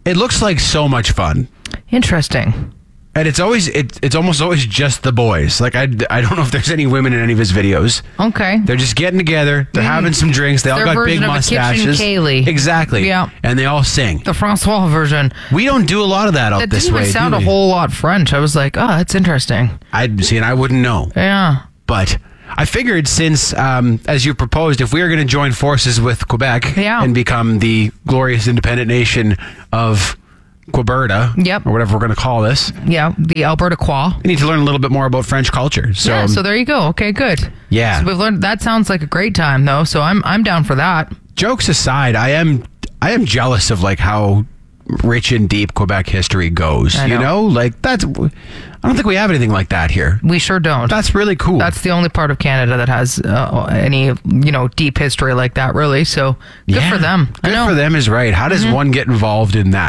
It looks like so much fun. Interesting. And it's almost always just the boys. Like, I don't know if there's any women in any of his videos. Okay. They're just getting together. They're having some drinks. They all Their got big version of a mustaches. Kitchen Kaylee. Exactly. Yeah. And they all sing. The Francois version. We don't do a lot of that out That this didn't way. even sound do a we? whole lot French. I was like, oh, that's interesting. I'd see, and I wouldn't know. Yeah. But I figured since, as you proposed, if we were going to join forces with Quebec and become the glorious independent nation of Queberta, or whatever we're going to call this. Yeah, the Alberta Qua. We need to learn a little bit more about French culture. So, so there you go. Okay, good. Yeah. So we've learned that sounds like a great time though, so I'm down for that. Jokes aside, I am jealous of like how rich and deep Quebec history goes. You know, like I don't think we have anything like that here. We sure don't. That's really cool. That's the only part of Canada that has any deep history like that, really. So good for them. Good for them is right. How does one get involved in that?